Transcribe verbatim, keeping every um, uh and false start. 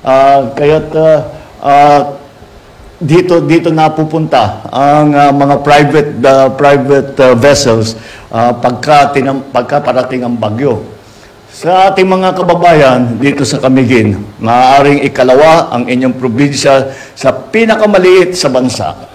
Uh, kaya't uh, uh, dito dito napupunta ang uh, mga private uh, private uh, vessels uh, pagka tinam, pagka parating ang bagyo. Sa ating mga kababayan dito sa Camiguin, maaaring ikalawa ang inyong probinsya sa pinakamaliit sa bansa.